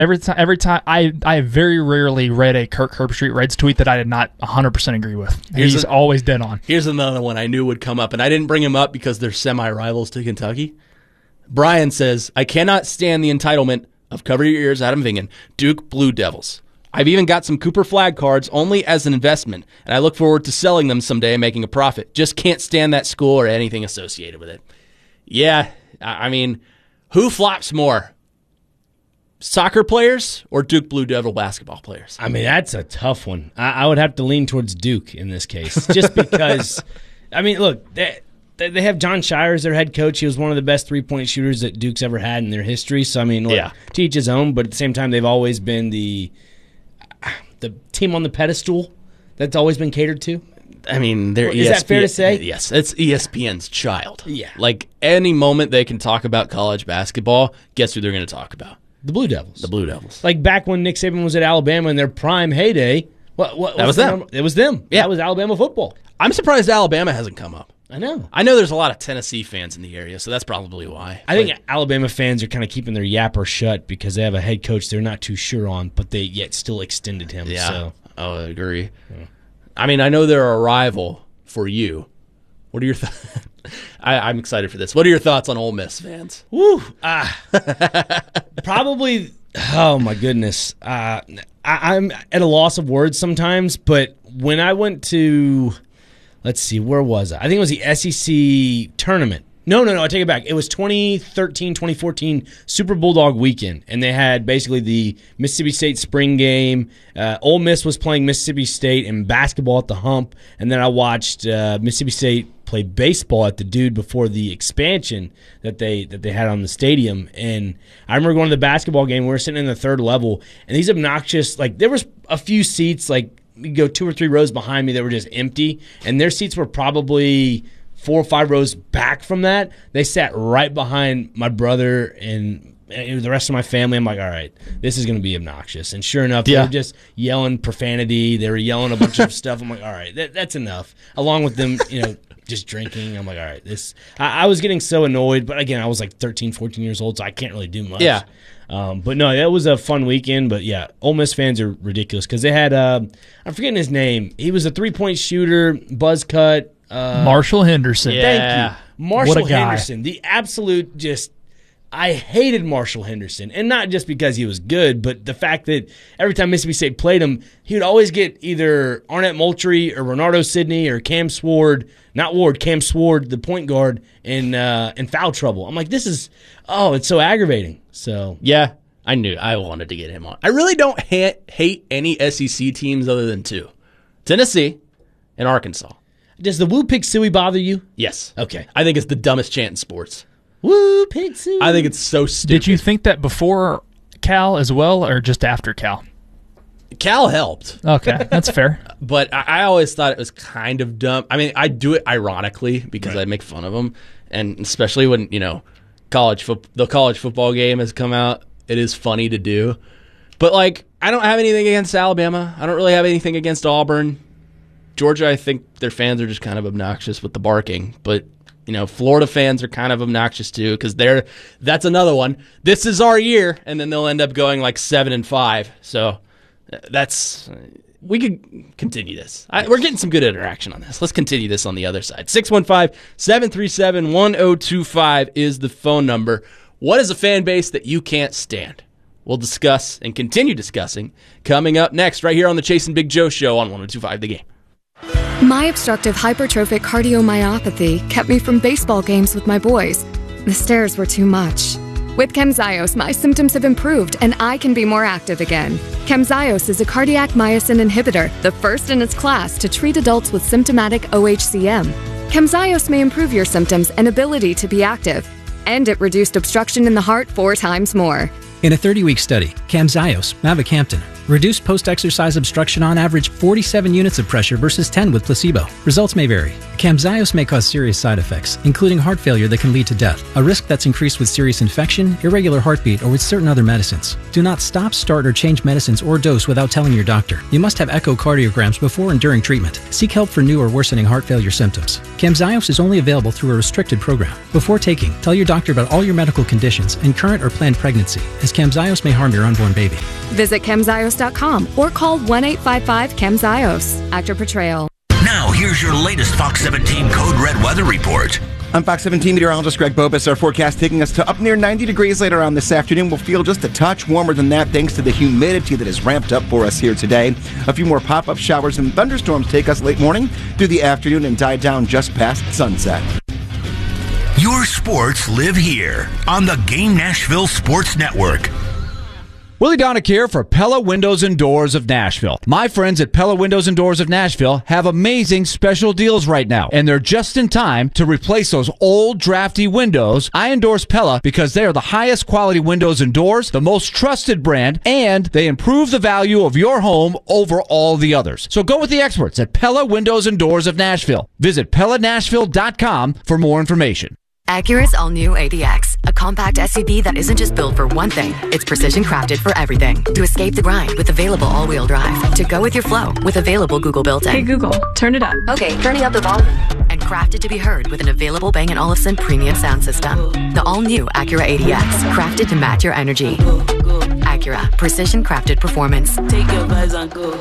Every time, I very rarely read a Kirk Herbstreit Reds tweet that I did not 100% agree with. He's always dead on. Here's another one I knew would come up, and I didn't bring him up because they're semi-rivals to Kentucky. Brian says, I cannot stand the entitlement of cover your ears, Adam Vingan, Duke Blue Devils. I've even got some Cooper Flag cards only as an investment, and I look forward to selling them someday and making a profit. Just can't stand that school or anything associated with it. Yeah, I mean, who flops more? Soccer players or Duke Blue Devil basketball players? I mean, that's a tough one. I would have to lean towards Duke in this case, just because, I mean, look, they have John Shire as their head coach. He was one of the best three-point shooters that Duke's ever had in their history. So, I mean, look, to each his own, but at the same time, they've always been the team on the pedestal that's always been catered to. I mean, they're Is that fair to say? Yes, it's ESPN's child. Yeah. Like, any moment they can talk about college basketball, guess who they're going to talk about? The Blue Devils. The Blue Devils. Like back when Nick Saban was at Alabama in their prime heyday. That was them. It was them. Yeah. That was Alabama football. I'm surprised Alabama hasn't come up. I know. I know there's a lot of Tennessee fans in the area, so that's probably why. I think Alabama fans are kind of keeping their yapper shut because they have a head coach they're not too sure on, but they yet still extended him. Yeah, So. I agree. Yeah. I mean, I know they're a rival for you. What are your thoughts? I'm excited for this. What are your thoughts on Ole Miss fans? Woo! Probably. Oh my goodness. I'm at a loss of words sometimes, but when I went to, let's see, where was I? I think it was the SEC tournament. No, I take it back. It was 2013, 2014 Super Bulldog weekend, and they had basically the Mississippi State spring game. Ole Miss was playing Mississippi State in basketball at the Hump, and then I watched Mississippi State play baseball at the Dude before the expansion that they had on the stadium. And I remember going to the basketball game. We were sitting in the third level, and these obnoxious, like there was a few seats, like you go 2 or 3 rows behind me that were just empty, and their seats were probably 4 or 5 rows back from that. They sat right behind my brother and the rest of my family. I'm like, all right, this is going to be obnoxious. And sure enough, they were just yelling profanity. They were yelling a bunch of stuff. I'm like, all right, that's enough. Along with them, just drinking. I'm like, all right, this. I was getting so annoyed, but again, I was like 13, 14 years old, so I can't really do much. Yeah. But no, that was a fun weekend. But yeah, Ole Miss fans are ridiculous because they had, I'm forgetting his name. He was a 3-point shooter, buzz cut. Marshall Henderson. Yeah. Thank you. Marshall What a guy. Henderson. The absolute I hated Marshall Henderson. And not just because he was good, but the fact that every time Mississippi State played him, he would always get either Arnett Moultrie or Renardo Sidney or Cam Sword, the point guard, in foul trouble. I'm like, it's so aggravating. So Yeah, I knew I wanted to get him on. I really don't hate any SEC teams other than 2. Tennessee and Arkansas. Does the Woo Pig Suey bother you? Yes. Okay. I think it's the dumbest chant in sports. Woo Pig Suey. I think it's so stupid. Did you think that before Cal as well, or just after Cal? Cal helped. Okay, that's fair. But I always thought it was kind of dumb. I mean, I do it ironically because I make fun of them. And especially when, the college football game has come out, it is funny to do. But, I don't have anything against Alabama. I don't really have anything against Auburn. Georgia, I think their fans are just kind of obnoxious with the barking. But, Florida fans are kind of obnoxious too because that's another one. This is our year, and then they'll end up going 7-5. So we could continue this. We're getting some good interaction on this. Let's continue this on the other side. 615-737-1025 is the phone number. What is a fan base that you can't stand? We'll discuss and continue discussing coming up next right here on the Chasing Big Joe Show on 102.5 The Game. My obstructive hypertrophic cardiomyopathy kept me from baseball games with my boys. The stairs were too much. With Camzyos, my symptoms have improved and I can be more active again. Camzyos is a cardiac myosin inhibitor, the first in its class to treat adults with symptomatic OHCM. Camzyos may improve your symptoms and ability to be active, and it reduced obstruction in the heart 4 times more. In a 30-week study, Camzyos, mavacamten, reduced post-exercise obstruction on average 47 units of pressure versus 10 with placebo. Results may vary. Camzyos may cause serious side effects, including heart failure that can lead to death, a risk that's increased with serious infection, irregular heartbeat, or with certain other medicines. Do not stop, start, or change medicines or dose without telling your doctor. You must have echocardiograms before and during treatment. Seek help for new or worsening heart failure symptoms. Camzyos is only available through a restricted program. Before taking, tell your doctor about all your medical conditions and current or planned pregnancy, as Camzyos may harm your unborn newborn baby. Visit chemzios.com or call 1-855-CHEMZIOS. Actor Portrayal. Now, here's your latest Fox 17 Code Red weather report. I'm Fox 17 meteorologist Greg Bobus. Our forecast taking us to up near 90 degrees later on this afternoon. We'll feel just a touch warmer than that thanks to the humidity that is ramped up for us here today. A few more pop-up showers and thunderstorms take us late morning through the afternoon and die down just past sunset. Your sports live here on the Game Nashville Sports Network. Willie Donick here for Pella Windows and Doors of Nashville. My friends at Pella Windows and Doors of Nashville have amazing special deals right now, and they're just in time to replace those old drafty windows. I endorse Pella because they are the highest quality windows and doors, the most trusted brand, and they improve the value of your home over all the others. So go with the experts at Pella Windows and Doors of Nashville. Visit PellaNashville.com for more information. Acura's all-new ADX, a compact SUV that isn't just built for one thing, it's precision crafted for everything. To escape the grind with available all-wheel drive. To go with your flow with available Google built-in. Hey Google, turn it up. Okay, turning up the volume. And crafted to be heard with an available Bang & Olufsen premium sound system. The all-new Acura ADX, crafted to match your energy. Acura, precision crafted performance. Take your vibes on go.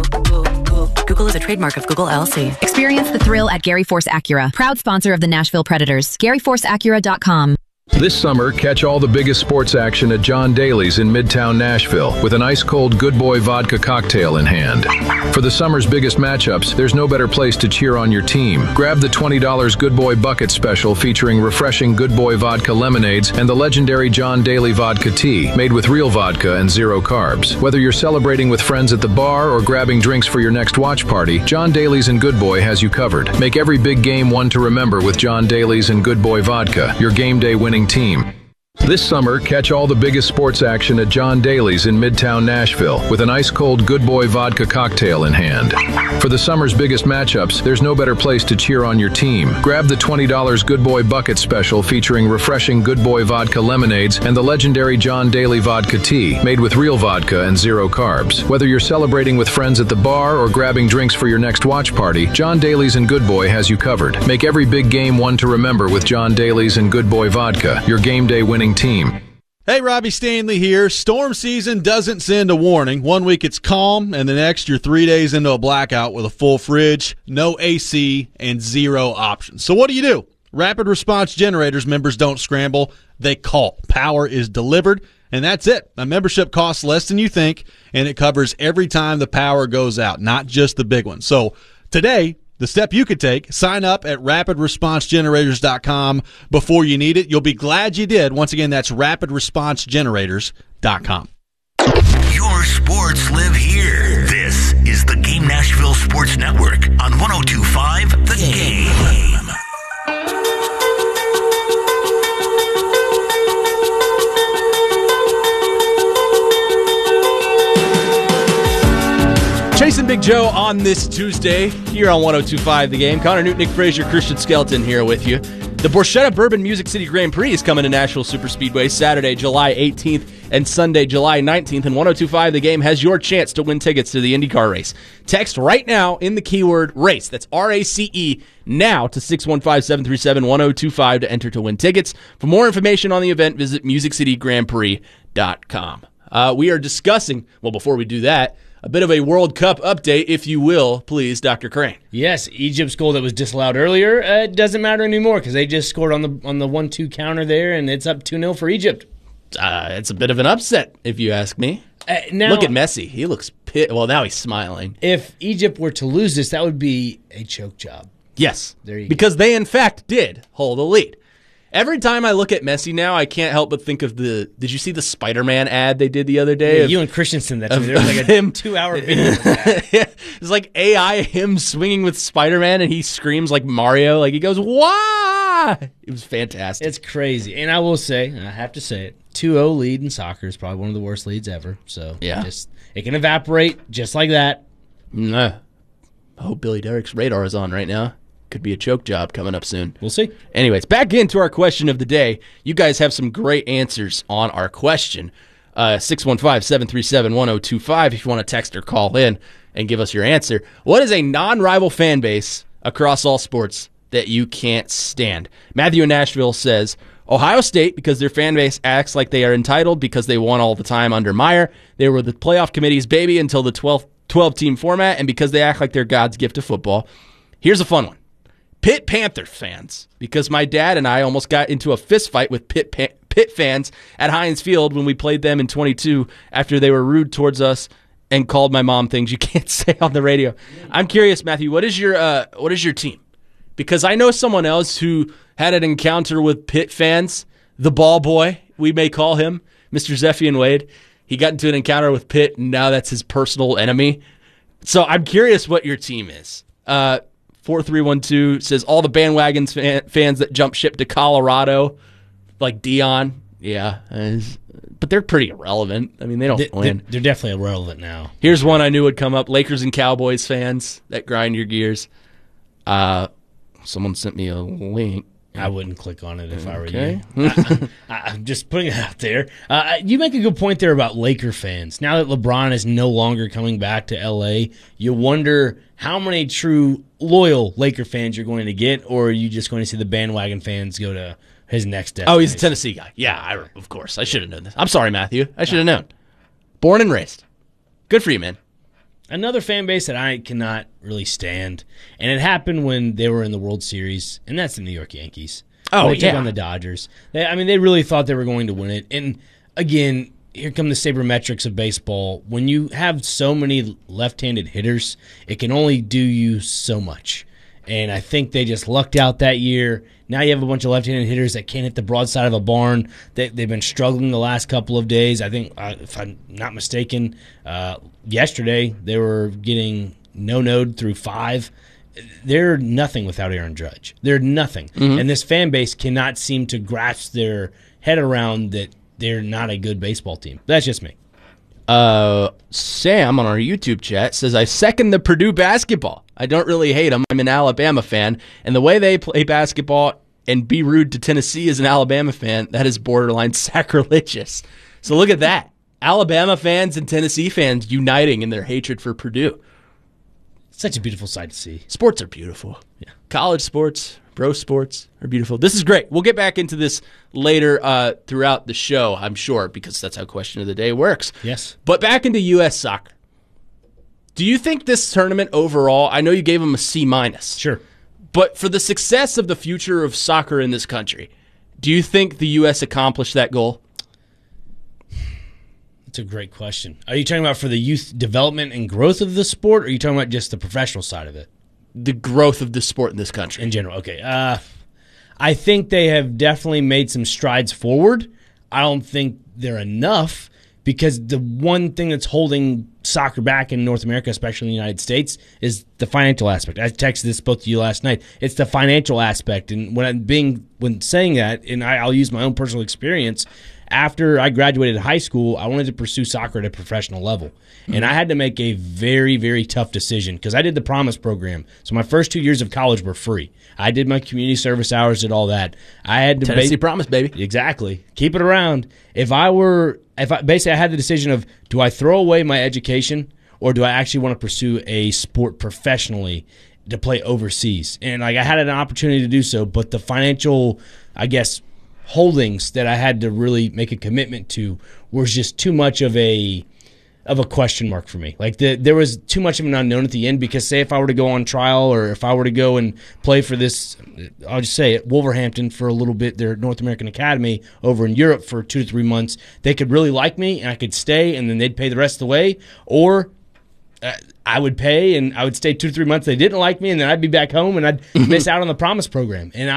Google is a trademark of Google LLC. Experience the thrill at Gary Force Acura, proud sponsor of the Nashville Predators. GaryForceAcura.com. This summer, catch all the biggest sports action at John Daly's in Midtown Nashville with an ice-cold Good Boy vodka cocktail in hand. For the summer's biggest matchups, there's no better place to cheer on your team. Grab the $20 Good Boy Bucket Special featuring refreshing Good Boy vodka lemonades and the legendary John Daly vodka tea, made with real vodka and zero carbs. Whether you're celebrating with friends at the bar or grabbing drinks for your next watch party, John Daly's and Good Boy has you covered. Make every big game one to remember with John Daly's and Good Boy vodka, your game day winning team. This summer, catch all the biggest sports action at John Daly's in Midtown Nashville with an ice-cold Good Boy vodka cocktail in hand. For the summer's biggest matchups, there's no better place to cheer on your team. Grab the $20 Good Boy Bucket Special featuring refreshing Good Boy vodka lemonades and the legendary John Daly vodka tea, made with real vodka and zero carbs. Whether you're celebrating with friends at the bar or grabbing drinks for your next watch party, John Daly's and Good Boy has you covered. Make every big game one to remember with John Daly's and Good Boy vodka, your game day winning team. Hey, Robbie Stanley here. Storm season doesn't send a warning. 1 week it's calm, and the next you're 3 days into a blackout with a full fridge, no AC, and zero options. So what do? Rapid Response Generators members don't scramble. They call. Power is delivered, and that's it. A membership costs less than you think, and it covers every time the power goes out, not just the big one. So today, the step you could take, sign up at rapidresponsegenerators.com before you need it. You'll be glad you did. Once again, that's rapidresponsegenerators.com. Your sports live here. This is the Game Nashville Sports Network on 102.5 The Game. Chasing Big Joe on this Tuesday here on 102.5 The Game. Connor Newton, Nick Frazier, Christian Skelton here with you. The Borchetta Bourbon Music City Grand Prix is coming to Nashville Superspeedway Saturday, July 18th and Sunday, July 19th. And 102.5 The Game has your chance to win tickets to the IndyCar race. Text right now in the keyword RACE. That's RACE now to 615-737-1025 to enter to win tickets. For more information on the event, visit musiccitygrandprix.com. We are discussing, well, before we do that, a bit of a World Cup update, if you will, please, Dr. Crane. Yes, Egypt's goal that was disallowed earlier, it doesn't matter anymore because they just scored on the 1-2 counter there, and it's up 2-0 for Egypt. It's a bit of an upset, if you ask me. Now, look at Messi. He looks pissed. Well, now he's smiling. If Egypt were to lose this, that would be a choke job. Yes, there you because they, in fact, did hold the lead. Every time I look at Messi now, I can't help but think of did you see the Spider-Man ad they did the other day? Yeah, you and Christensen, there was like a 2-hour video of that. Yeah, it's like AI him swinging with Spider-Man, and he screams like Mario. Like, he goes, why? It was fantastic. It's crazy. And I will say, I have to say it, 2-0 lead in soccer is probably one of the worst leads ever. So yeah, it can evaporate just like that. I hope Billy Derrick's radar is on right now. Could be a choke job coming up soon. We'll see. Anyways, back into our question of the day. You guys have some great answers on our question. 615-737-1025 if you want to text or call in and give us your answer. What is a non-rival fan base across all sports that you can't stand? Matthew in Nashville says, Ohio State, because their fan base acts like they are entitled because they won all the time under Meyer. They were the playoff committee's baby until the 12-team format, and because they act like they're God's gift to football. Here's a fun one. Pitt Panthers fans, because my dad and I almost got into a fist fight with Pitt fans at Heinz Field when we played them in 22 after they were rude towards us and called my mom things you can't say on the radio. I'm curious, Matthew, what is your team? Because I know someone else who had an encounter with Pitt fans, the ball boy, we may call him, Mr. Zephian Wade. He got into an encounter with Pitt, and now that's his personal enemy. So I'm curious what your team is. 4312 says all the bandwagon fans that jump ship to Colorado, like Dion. Yeah, but they're pretty irrelevant. I mean, they don't win. They're definitely irrelevant now. Here's one I knew would come up. Lakers and Cowboys fans that grind your gears. Someone sent me a link. I wouldn't click on it if I were you. I'm just putting it out there. You make a good point there about Laker fans. Now that LeBron is no longer coming back to L.A., you wonder how many true loyal Laker fans you're going to get, or are you just going to see the bandwagon fans go to his next destination? Oh, he's a Tennessee guy. Yeah, of course. I should have known this. I'm sorry, Matthew. I should have known. Born and raised. Good for you, man. Another fan base that I cannot really stand, and it happened when they were in the World Series, and that's the New York Yankees. Oh, they took on the Dodgers. They really thought they were going to win it. And again, here come the sabermetrics of baseball. When you have so many left-handed hitters, it can only do you so much. And I think they just lucked out that year. Now you have a bunch of left-handed hitters that can't hit the broadside of a barn. They've been struggling the last couple of days. I think, if I'm not mistaken, yesterday they were getting no-no'd through 5. They're nothing without Aaron Judge. They're nothing. Mm-hmm. And this fan base cannot seem to grasp their head around that they're not a good baseball team. That's just me. Sam on our YouTube chat says, I second the Purdue basketball. I don't really hate them. I'm an Alabama fan, and the way they play basketball and be rude to Tennessee as an Alabama fan, that is borderline sacrilegious. So look at that. Alabama fans and Tennessee fans uniting in their hatred for Purdue. Such a beautiful sight to see. Sports are beautiful. Yeah. College sports, pro sports are beautiful. This is great. We'll get back into this later throughout the show, I'm sure, because that's how Question of the Day works. Yes. But back into U.S. soccer. Do you think this tournament overall, I know you gave them a C-. Sure. But for the success of the future of soccer in this country, do you think the U.S. accomplished that goal? That's a great question. Are you talking about for the youth development and growth of the sport, or are you talking about just the professional side of it? The growth of the sport in this country. In general, okay. I think they have definitely made some strides forward. I don't think they're enough, because the one thing that's holding soccer back in North America, especially in the United States, is the financial aspect. I texted this both to you last night. It's the financial aspect. And when saying that, and I'll use my own personal experience, after I graduated high school, I wanted to pursue soccer at a professional level. And I had to make a very, very tough decision because I did the Promise program. So my first 2 years of college were free. I did my community service hours, did all that. I had to Tennessee Promise, baby. Exactly. Keep it around. Basically I had the decision of, do I throw away my education or do I actually want to pursue a sport professionally to play overseas? And I had an opportunity to do so, but the financial, holdings that I had to really make a commitment to was just too much of a question mark for me. There was too much of an unknown at the end, because say if I were to go on trial or if I were to go and play for this, I'll just say it, Wolverhampton for a little bit, their North American Academy over in Europe for 2 to 3 months, they could really like me and I could stay and then they'd pay the rest of the way, or I would pay and I would stay 2 to 3 months. They didn't like me and then I'd be back home and I'd miss out on the Promise program. And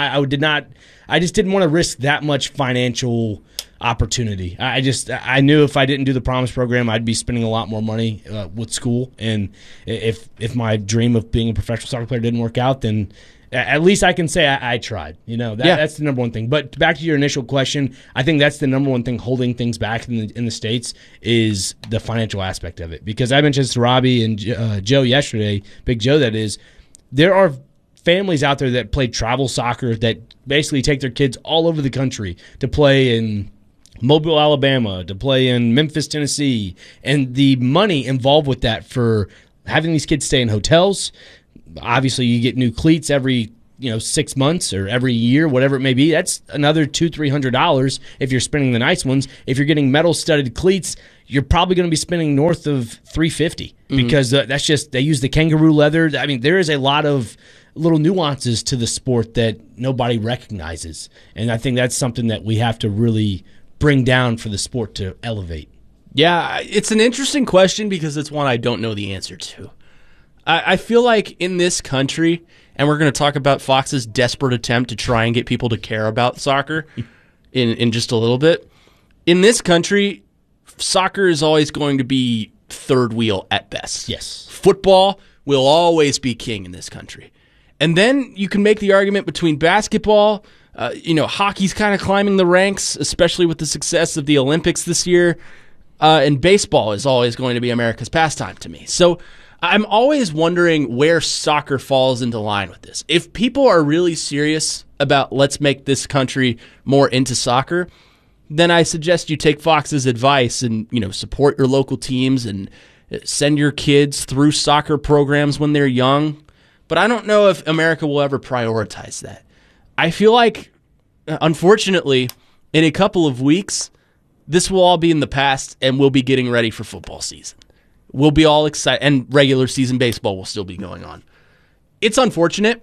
I just didn't want to risk that much financial opportunity. I knew if I didn't do the Promise program, I'd be spending a lot more money with school. And if my dream of being a professional soccer player didn't work out, then at least I can say I tried. That's the number one thing. But back to your initial question, I think that's the number one thing holding things back in the States is the financial aspect of it. Because I mentioned this to Robbie and Joe yesterday, Big Joe that is, there are families out there that play travel soccer that basically take their kids all over the country to play in Mobile, Alabama, to play in Memphis, Tennessee, and the money involved with that for having these kids stay in hotels. Obviously, you get new cleats every 6 months or every year, whatever it may be, that's another $200-$300 if you're spending the nice ones. If you're getting metal-studded cleats, you're probably going to be spending north of $350 because that's just, they use the kangaroo leather. I mean, there is a lot of little nuances to the sport that nobody recognizes, and I think that's something that we have to really bring down for the sport to elevate. Yeah, it's an interesting question because it's one I don't know the answer to. I feel like in this country, and we're going to talk about Fox's desperate attempt to try and get people to care about soccer in just a little bit. In this country, soccer is always going to be third wheel at best. Yes. Football will always be king in this country. And then you can make the argument between basketball, hockey's kind of climbing the ranks, especially with the success of the Olympics this year. And baseball is always going to be America's pastime to me. So I'm always wondering where soccer falls into line with this. If people are really serious about let's make this country more into soccer, then I suggest you take Fox's advice and, support your local teams and send your kids through soccer programs when they're young. But I don't know if America will ever prioritize that. I feel like, unfortunately, in a couple of weeks, this will all be in the past and we'll be getting ready for football season. We'll be all excited, and regular season baseball will still be going on. It's unfortunate,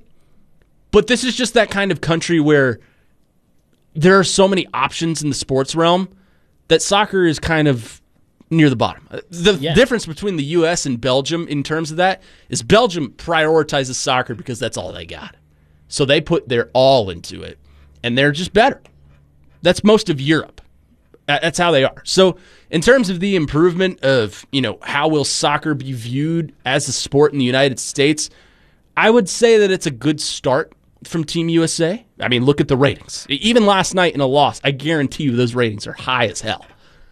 but this is just that kind of country where there are so many options in the sports realm that soccer is kind of near the bottom. The difference between the U.S. and Belgium in terms of that is Belgium prioritizes soccer because that's all they got. So they put their all into it, and they're just better. That's most of Europe. That's how they are. So in terms of the improvement of, how will soccer be viewed as a sport in the United States, I would say that it's a good start from Team USA. I mean, look at the ratings. Even last night in a loss, I guarantee you those ratings are high as hell.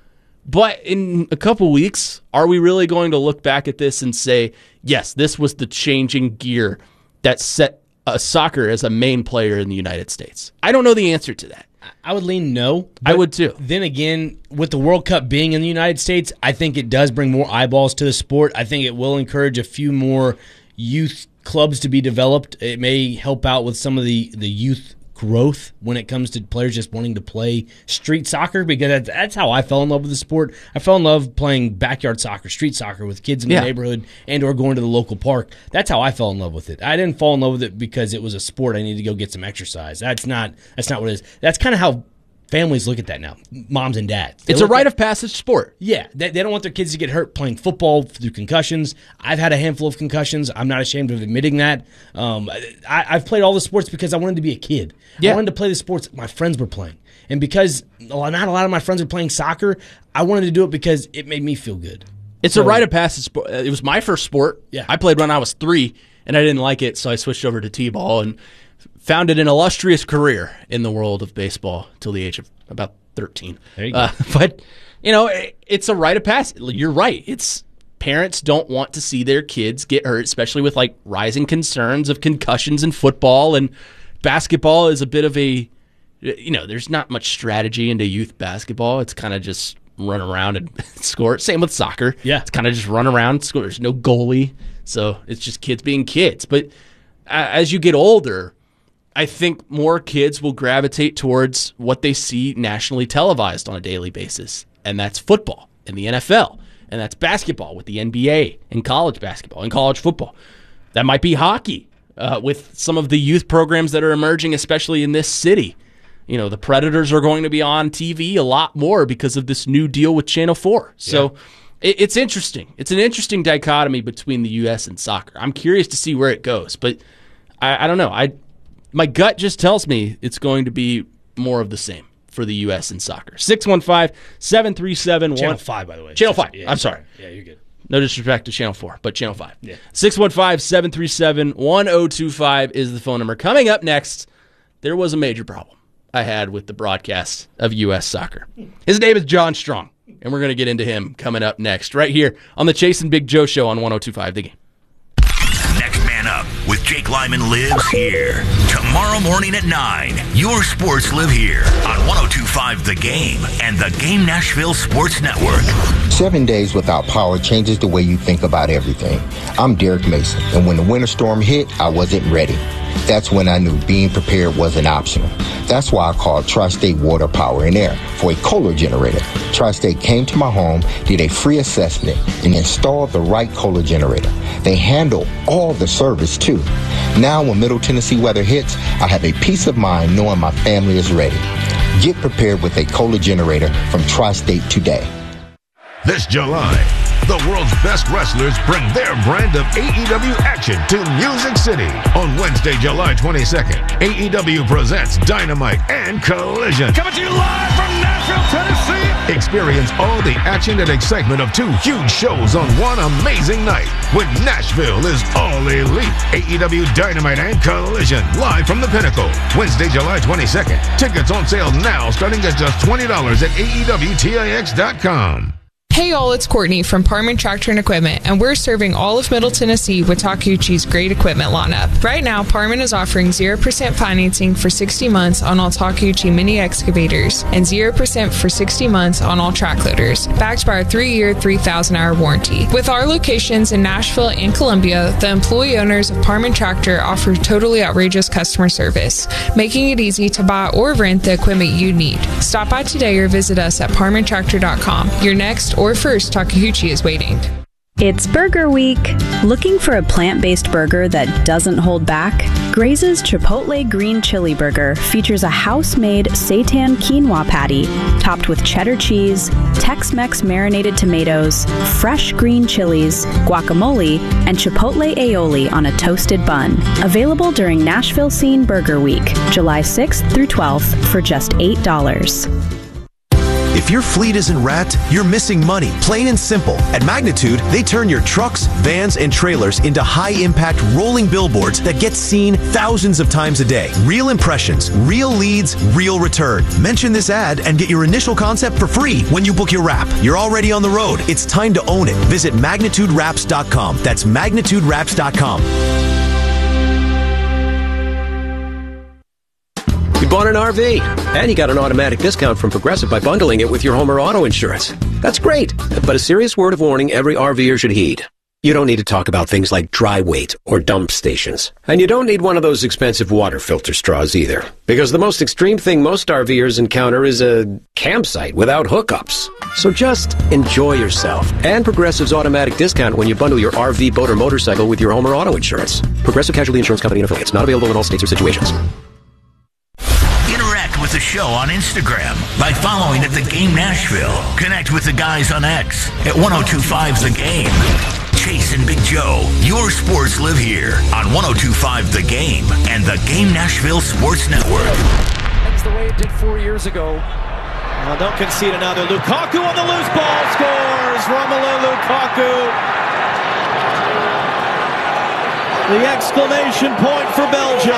But in a couple weeks, are we really going to look back at this and say, yes, this was the changing gear that set soccer as a main player in the United States? I don't know the answer to that. I would lean no. I would too. Then again, with the World Cup being in the United States, I think it does bring more eyeballs to the sport. I think it will encourage a few more youth clubs to be developed. It may help out with some of the youth growth when it comes to players just wanting to play street soccer, because that's how I fell in love with the sport. I fell in love playing backyard soccer, street soccer with kids in the neighborhood and or going to the local park. That's how I fell in love with it. I didn't fall in love with it because it was a sport I needed to go get some exercise. That's not what it is. That's kind of how families look at that now, moms and dads. It's a rite of passage sport. Yeah, they don't want their kids to get hurt playing football through concussions. I've had a handful of concussions. I'm not ashamed of admitting that. I've played all the sports because I wanted to be a kid. Yeah. I wanted to play the sports my friends were playing. And because not a lot of my friends are playing soccer, I wanted to do it because it made me feel good. It's a rite of passage sport. It was my first sport. Yeah. I played when I was 3, and I didn't like it, so I switched over to T-ball and found it an illustrious career in the world of baseball till the age of about 13. There you go. But, it's a rite of passage. You're right. It's parents don't want to see their kids get hurt, especially with like rising concerns of concussions in football, and basketball is a bit of a, there's not much strategy into youth basketball. It's kind of just run around and score. Same with soccer. Yeah. It's kind of just run around and score. There's no goalie. So it's just kids being kids. But as you get older, I think more kids will gravitate towards what they see nationally televised on a daily basis, and that's football and the NFL, and that's basketball with the NBA and college basketball and college football. That might be hockey with some of the youth programs that are emerging, especially in this city. The Predators are going to be on TV a lot more because of this new deal with Channel 4. So it's interesting. It's an interesting dichotomy between the U.S. and soccer. I'm curious to see where it goes, but I don't know. My gut just tells me it's going to be more of the same for the U.S. in soccer. 615-737-1. Channel 5, by the way. Channel 5. Yeah, I'm sorry. Yeah, you're good. No disrespect to Channel 4, but Channel 5. Yeah. 615-737-1025 is the phone number. Coming up next, there was a major problem I had with the broadcast of U.S. soccer. His name is John Strong, and we're going to get into him coming up next, right here on the Chase and Big Joe Show on 102.5 The Game. Next Man Up with Jake Lyman lives here. Tomorrow morning at 9, your sports live here on 102.5 The Game and the Game Nashville Sports Network. 7 days without power changes the way you think about everything. I'm Derek Mason, and when the winter storm hit, I wasn't ready. That's when I knew being prepared wasn't optional. That's why I called Tri-State Water, Power, and Air for a Kohler generator. Tri-State came to my home, did a free assessment, and installed the right Kohler generator. They handle all the service, too. Now, when Middle Tennessee weather hits, I have a peace of mind knowing my family is ready. Get prepared with a Kohler generator from Tri-State today. This July, the world's best wrestlers bring their brand of AEW action to Music City. On Wednesday, July 22nd, AEW presents Dynamite and Collision. Coming to you live from Nashville, Tennessee. Experience all the action and excitement of 2 huge shows on one amazing night when Nashville is all elite. AEW Dynamite and Collision, live from the Pinnacle. Wednesday, July 22nd. Tickets on sale now starting at just $20 at AEWTIX.com. Hey y'all, it's Courtney from Parman Tractor and Equipment, and we're serving all of Middle Tennessee with Takeuchi's great equipment lineup. Right now, Parman is offering 0% financing for 60 months on all Takeuchi mini excavators and 0% for 60 months on all track loaders, backed by our 3-year, 3,000-hour warranty. With our locations in Nashville and Columbia, the employee owners of Parman Tractor offer totally outrageous customer service, making it easy to buy or rent the equipment you need. Stop by today or visit us at parmantractor.com. Your next or first Takeuchi is waiting. It's Burger Week. Looking for a plant-based burger that doesn't hold back? Graze's Chipotle Green Chili Burger features a house-made seitan quinoa patty topped with cheddar cheese, Tex-Mex marinated tomatoes, fresh green chilies, guacamole, and chipotle aioli on a toasted bun. Available during Nashville Scene Burger Week, July 6th through 12th for just $8. If your fleet isn't wrapped, you're missing money, plain and simple. At Magnitude, they turn your trucks, vans, and trailers into high-impact rolling billboards that get seen thousands of times a day. Real impressions, real leads, real return. Mention this ad and get your initial concept for free when you book your wrap. You're already on the road. It's time to own it. Visit MagnitudeWraps.com. That's MagnitudeWraps.com. You bought an RV, and you got an automatic discount from Progressive by bundling it with your home or auto insurance. That's great, but a serious word of warning every RVer should heed. You don't need to talk about things like dry weight or dump stations. And you don't need one of those expensive water filter straws either, because the most extreme thing most RVers encounter is a campsite without hookups. So just enjoy yourself and Progressive's automatic discount when you bundle your RV, boat, or motorcycle with your home or auto insurance. Progressive Casualty Insurance Company and affiliates. Not available in all states or situations. With the show on Instagram by following at The Game Nashville. Connect with the guys on X at 1025 The Game. Chase and Big Joe, your sports live here on 1025 The Game and The Game Nashville Sports Network. That's the way it did 4 years ago. Well, don't concede another. Lukaku on the loose ball scores. Romelu Lukaku. The exclamation point for Belgium.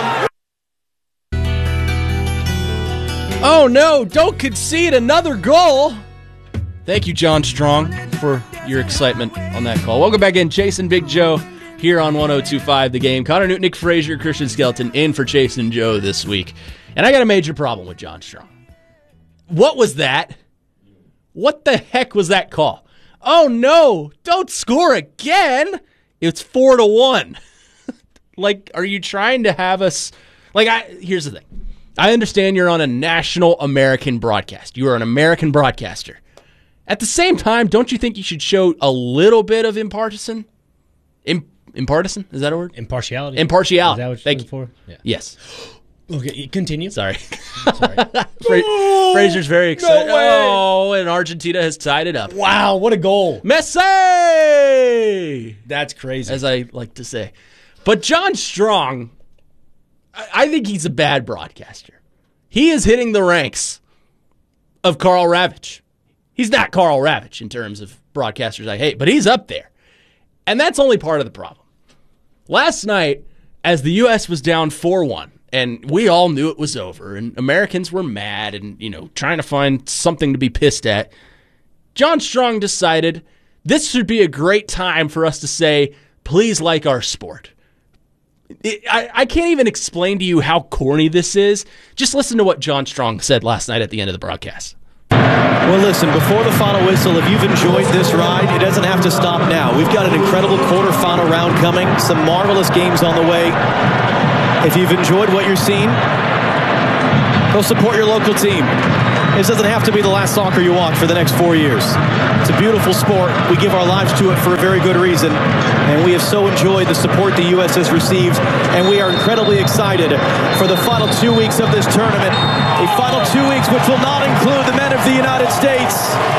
Oh no, don't concede another goal. Thank you, John Strong, for your excitement on that call. Welcome back in, Chase and Big Joe here on 1025 The Game. Connor Newton, Nick Frazier, Christian Skelton in for Chase and Joe this week. And I got a major problem with John Strong. What was that? What the heck was that call? Oh no, don't score again. It's 4-1. Like, are you trying to have us... here's the thing. I understand you're on a national American broadcast. You are an American broadcaster. At the same time, don't you think you should show a little bit of impartisan? Impartisan? Is that a word? Impartiality. Impartiality. Is that what Thank you're looking you. for? Yeah. Yes. Okay, continue. Sorry. Fraser's very excited. No way. Oh, and Argentina has tied it up. Wow, what a goal. Messi! That's crazy. As I like to say. But John Strong... I think he's a bad broadcaster. He is hitting the ranks of Karl Ravech. He's not Karl Ravech in terms of broadcasters I hate, but he's up there. And that's only part of the problem. Last night, as the U.S. was down 4-1, and we all knew it was over, and Americans were mad and, trying to find something to be pissed at, John Strong decided this should be a great time for us to say, please like our sport. I can't even explain to you how corny this is. Just listen to what John Strong said last night at the end of the broadcast. Well, listen, before the final whistle, if you've enjoyed this ride, it doesn't have to stop now. We've got an incredible quarterfinal round coming, some marvelous games on the way. If you've enjoyed what you're seeing, go support your local team. This doesn't have to be the last soccer you watch for the next 4 years. It's a beautiful sport. We give our lives to it for a very good reason. And we have so enjoyed the support the U.S. has received. And we are incredibly excited for the final 2 weeks of this tournament. A final 2 weeks which will not include the men of the United States.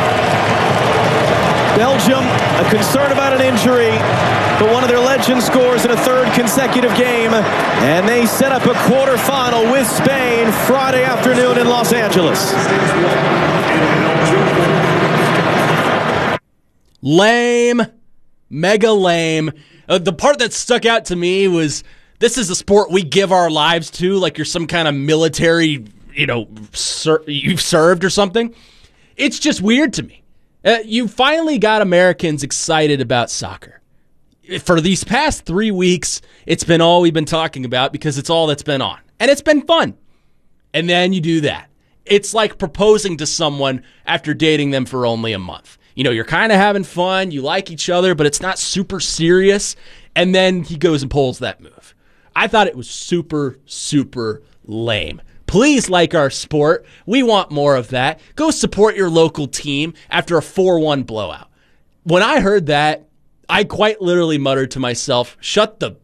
Belgium, a concern about an injury, but one of their legends scores in a third consecutive game, and they set up a quarterfinal with Spain Friday afternoon in Los Angeles. Lame. Mega lame. The part that stuck out to me was, this is a sport we give our lives to, like you're some kind of military, you've served or something. It's just weird to me. You finally got Americans excited about soccer. For these past 3 weeks, it's been all we've been talking about because it's all that's been on. And it's been fun. And then you do that. It's like proposing to someone after dating them for only a month. You're kind of having fun, you like each other, but it's not super serious. And then he goes and pulls that move. I thought it was super, super lame. Please like our sport. We want more of that. Go support your local team after a 4-1 blowout. When I heard that, I quite literally muttered to myself, shut the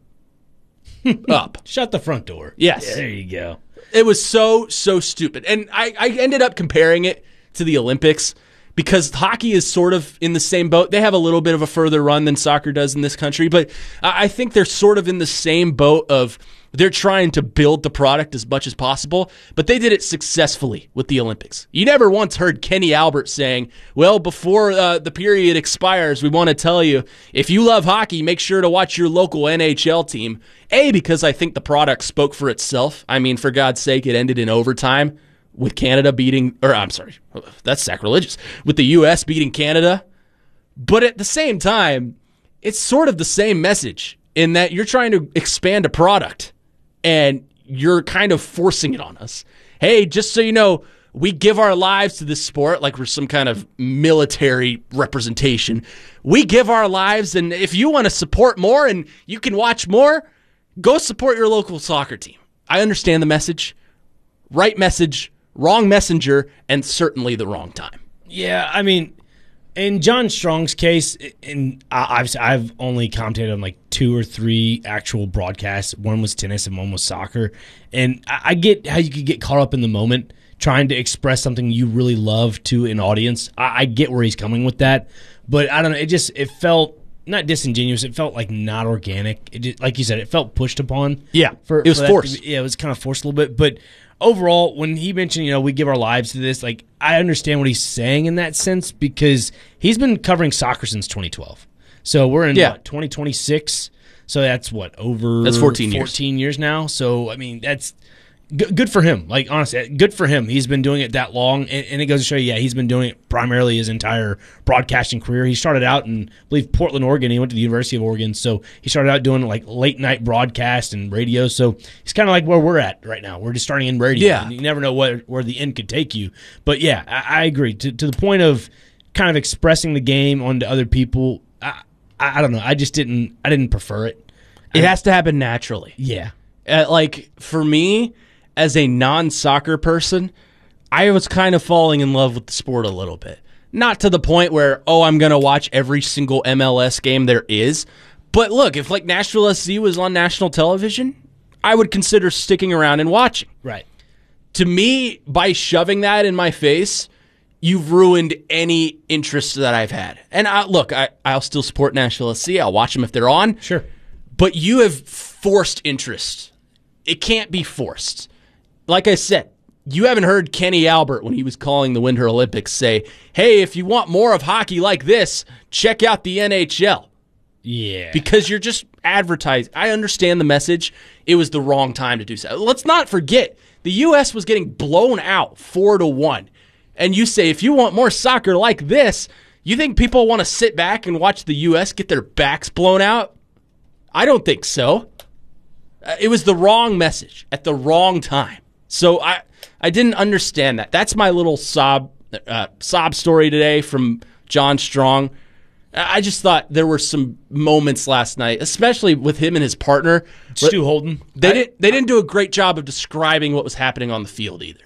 up. Shut the front door. Yes. Yeah, there you go. It was so stupid. And I ended up comparing it to the Olympics because hockey is sort of in the same boat. They have a little bit of a further run than soccer does in this country, but I think they're sort of in the same boat of they're trying to build the product as much as possible, but they did it successfully with the Olympics. You never once heard Kenny Albert saying, well, before the period expires, we want to tell you, if you love hockey, make sure to watch your local NHL team. Because I think the product spoke for itself. I mean, for God's sake, it ended in overtime with Canada beating, that's sacrilegious, with the U.S. beating Canada. But at the same time, it's sort of the same message in that you're trying to expand a product. And you're kind of forcing it on us. Hey, just so you know, we give our lives to this sport like we're some kind of military representation. We give our lives, and if you want to support more and you can watch more, go support your local soccer team. I understand the message. Right message, wrong messenger, and certainly the wrong time. Yeah, I mean, in John Strong's case, and I've only commentated on like 2 or 3 actual broadcasts. One was tennis and one was soccer. And I get how you could get caught up in the moment trying to express something you really love to an audience. I get where he's coming with that. But I don't know, it felt not disingenuous. It felt like not organic. Like you said, it felt pushed upon. Yeah, it was forced. It was kind of forced a little bit. But overall, when he mentioned, we give our lives to this, like, I understand what he's saying in that sense because he's been covering soccer since 2012. So we're in 2026. So that's over 14 years now. So, I mean, that's good for him. Like, honestly, good for him. He's been doing it that long. And it goes to show you, he's been doing it primarily his entire broadcasting career. He started out in, I believe, Portland, Oregon. He went to the University of Oregon. So he started out doing like late night broadcast and radio. So he's kind of like where we're at right now. We're just starting in radio. Yeah. And you never know where the end could take you. But yeah, I agree. To the point of kind of expressing the game onto other people, I don't know. I didn't prefer it. It has to happen naturally. Yeah. Like, for me, as a non-soccer person, I was kind of falling in love with the sport a little bit. Not to the point where, I'm going to watch every single MLS game there is. But look, if like Nashville SC was on national television, I would consider sticking around and watching. Right. To me, by shoving that in my face, you've ruined any interest that I've had. And I'll still support Nashville SC. I'll watch them if they're on. Sure. But you have forced interest. It can't be forced. Like I said, you haven't heard Kenny Albert when he was calling the Winter Olympics say, hey, if you want more of hockey like this, check out the NHL. Yeah. Because you're just advertising. I understand the message. It was the wrong time to do so. Let's not forget, the U.S. was getting blown out 4-1. And you say, if you want more soccer like this, you think people want to sit back and watch the U.S. get their backs blown out? I don't think so. It was the wrong message at the wrong time. So I didn't understand that. That's my little sob story today from John Strong. I just thought there were some moments last night, especially with him and his partner, Stu Holden. They didn't do a great job of describing what was happening on the field either.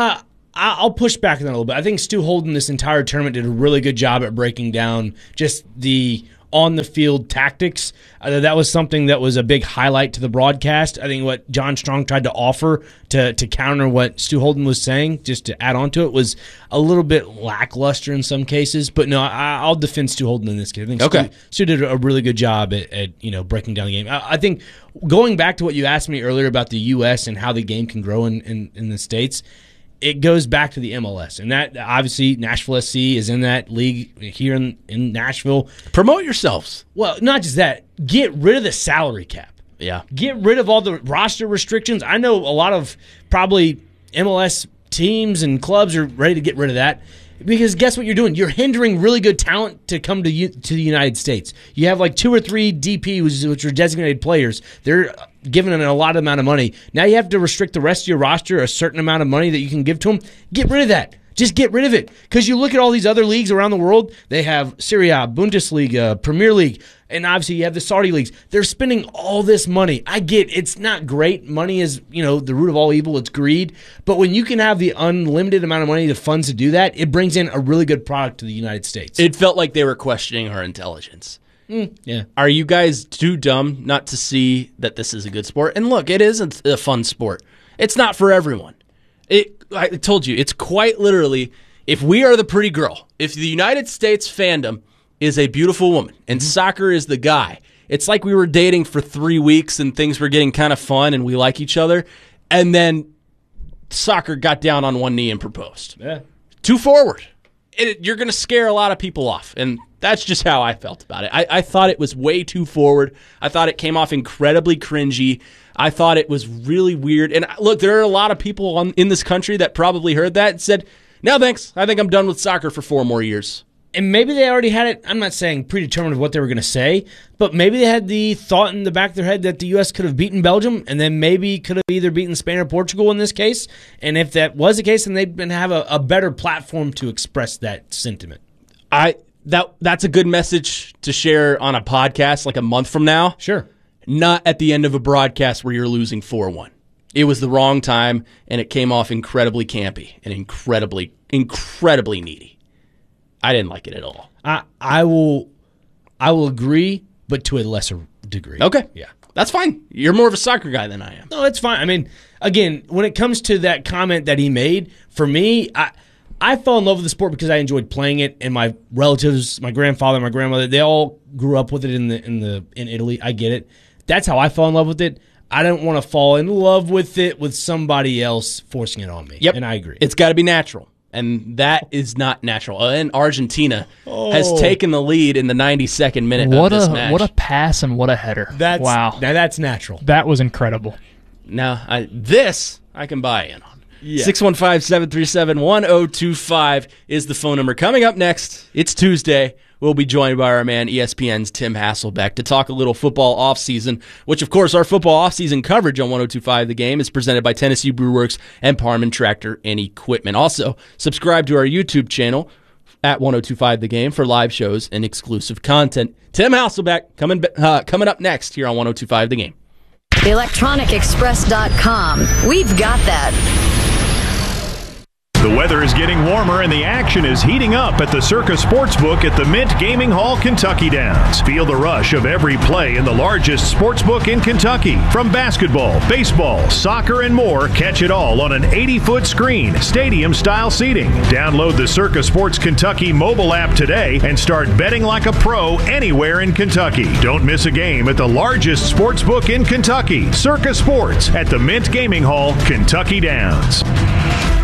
I'll push back on that a little bit. I think Stu Holden this entire tournament did a really good job at breaking down just the on-the-field tactics. That was something that was a big highlight to the broadcast. I think what John Strong tried to offer to counter what Stu Holden was saying, just to add on to it, was a little bit lackluster in some cases. But no, I'll defend Stu Holden in this case. I think Stu did a really good job at breaking down the game. I think going back to what you asked me earlier about the U.S. and how the game can grow in the States, it goes back to the MLS. And that, obviously, Nashville SC is in that league here in Nashville. Promote yourselves. Well, not just that. Get rid of the salary cap. Yeah. Get rid of all the roster restrictions. I know a lot of probably MLS teams and clubs are ready to get rid of that. Because guess what you're doing? You're hindering really good talent to come to the United States. You have like 2 or 3 DPs, which are designated players. They're given a lot amount of money. Now you have to restrict the rest of your roster a certain amount of money that you can give to them. Get rid of that. Just get rid of it. Because you look at all these other leagues around the world. They have Serie A, Bundesliga, Premier League, and obviously you have the Saudi leagues. They're spending all this money. I get it's not great. Money is, the root of all evil. It's greed. But when you can have the unlimited amount of money, the funds to do that, it brings in a really good product to the United States. It felt like they were questioning our intelligence. Yeah. Are you guys too dumb not to see that this is a good sport? And look, it is a fun sport. It's not for everyone. I told you, it's quite literally, if we are the pretty girl, if the United States fandom is a beautiful woman and soccer is the guy, it's like we were dating for 3 weeks and things were getting kind of fun and we like each other, and then soccer got down on one knee and proposed. Yeah. Too forward. You're going to scare a lot of people off, and that's just how I felt about it. I thought it was way too forward. I thought it came off incredibly cringy. I thought it was really weird. And look, there are a lot of people in this country that probably heard that and said, no, thanks. I think I'm done with soccer for 4 more years. And maybe they already had it, I'm not saying predetermined of what they were going to say, but maybe they had the thought in the back of their head that the U.S. could have beaten Belgium and then maybe could have either beaten Spain or Portugal in this case. And if that was the case, then they'd have a better platform to express that sentiment. That's a good message to share on a podcast like a month from now. Sure. Not at the end of a broadcast where you're losing 4-1. It was the wrong time, and it came off incredibly campy and incredibly, incredibly needy. I didn't like it at all. I will agree, but to a lesser degree. Okay. Yeah. That's fine. You're more of a soccer guy than I am. No, it's fine. I mean, again, when it comes to that comment that he made, for me, I fell in love with the sport because I enjoyed playing it, and my relatives, my grandfather, my grandmother, they all grew up with it in Italy. I get it. That's how I fell in love with it. I don't want to fall in love with it with somebody else forcing it on me. Yep. And I agree. It's got to be natural, and that is not natural. And Argentina has taken the lead in the 92nd minute of this match. What a pass and what a header. Wow. Now that's natural. That was incredible. Now, I can buy in on. Yeah. 615-737-1025 is the phone number. Coming up next, it's Tuesday. We'll be joined by our man, ESPN's Tim Hasselbeck, to talk a little football offseason, which, of course, our football offseason coverage on 102.5 The Game is presented by Tennessee Brew Works and Parman Tractor and Equipment. Also, subscribe to our YouTube channel at 102.5 The Game for live shows and exclusive content. Tim Hasselbeck coming up next here on 102.5 The Game. ElectronicExpress.com. We've got that. The weather is getting warmer and the action is heating up at the Circa Sportsbook at the Mint Gaming Hall, Kentucky Downs. Feel the rush of every play in the largest sportsbook in Kentucky. From basketball, baseball, soccer, and more, catch it all on an 80-foot screen, stadium-style seating. Download the Circa Sports Kentucky mobile app today and start betting like a pro anywhere in Kentucky. Don't miss a game at the largest sportsbook in Kentucky. Circa Sports at the Mint Gaming Hall, Kentucky Downs.